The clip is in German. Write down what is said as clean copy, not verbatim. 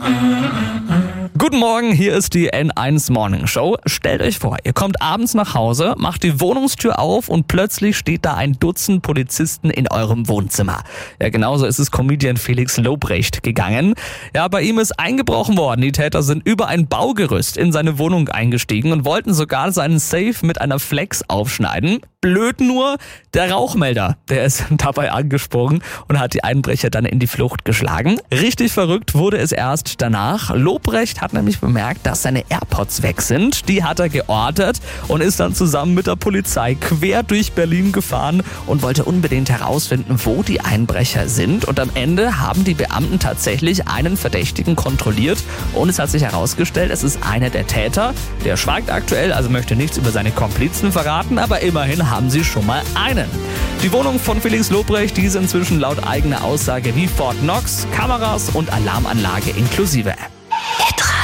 Guten Morgen, hier ist die N1 Morning Show. Stellt euch vor, ihr kommt abends nach Hause, macht die Wohnungstür auf und plötzlich steht da ein Dutzend Polizisten in eurem Wohnzimmer. Ja, genauso ist es Comedian Felix Lobrecht gegangen. Ja, bei ihm ist eingebrochen worden. Die Täter sind über ein Baugerüst in seine Wohnung eingestiegen und wollten sogar seinen Safe mit einer Flex aufschneiden. Blöd nur, der Rauchmelder, der ist dabei angesprungen und hat die Einbrecher dann in die Flucht geschlagen. Richtig verrückt wurde es erst danach. Lobrecht hat nämlich bemerkt, dass seine AirPods weg sind. Die hat er geortet und ist dann zusammen mit der Polizei quer durch Berlin gefahren und wollte unbedingt herausfinden, wo die Einbrecher sind. Und am Ende haben die Beamten tatsächlich einen Verdächtigen kontrolliert und es hat sich herausgestellt, es ist einer der Täter. Der schweigt aktuell, also möchte nichts über seine Komplizen verraten, aber immerhin haben sie schon mal einen. Die Wohnung von Felix Lobrecht, die ist inzwischen laut eigener Aussage wie Fort Knox, Kameras und Alarmanlage inklusive.